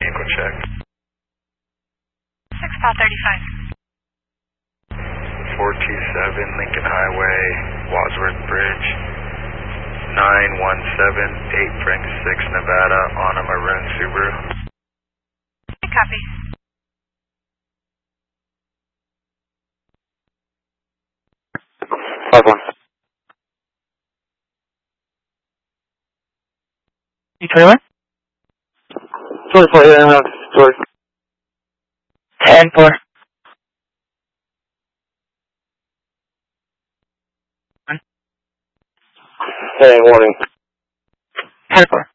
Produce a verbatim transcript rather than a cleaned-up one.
Vehicle check. six Paul thirty-five. four two seven Lincoln Highway, Wadsworth Bridge, nine one seven eight Frank six, Nevada, on a maroon Subaru. Copy. five one. You twenty-one? twenty-four, yeah, no, sorry. ten four. Hey, morning. ten four.